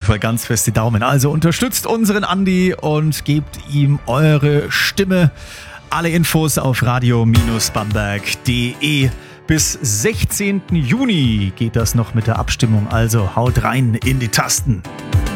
Fall ganz fest die Daumen. Also unterstützt unseren Andi und gebt ihm eure Stimme. Alle Infos auf radio-bamberg.de. Bis 16. Juni geht das noch mit der Abstimmung. Also haut rein in die Tasten.